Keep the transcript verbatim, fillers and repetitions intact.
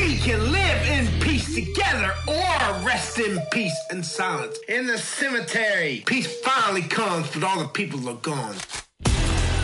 We can live in peace together or rest in peace and silence in the cemetery. Peace finally comes, but all the people are gone.